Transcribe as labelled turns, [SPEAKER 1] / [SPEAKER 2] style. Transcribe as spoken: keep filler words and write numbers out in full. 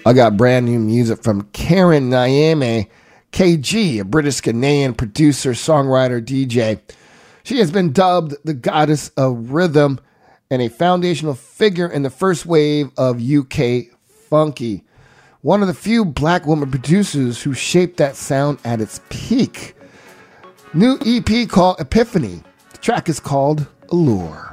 [SPEAKER 1] I got brand new music from Karen Nyame K G, a British Ghanaian producer, songwriter, D J. She has been dubbed the goddess of rhythm and a foundational figure in the first wave of U K funky. One of the few black woman producers who shaped that sound at its peak. New E P called Epiphany. The track is called Allure.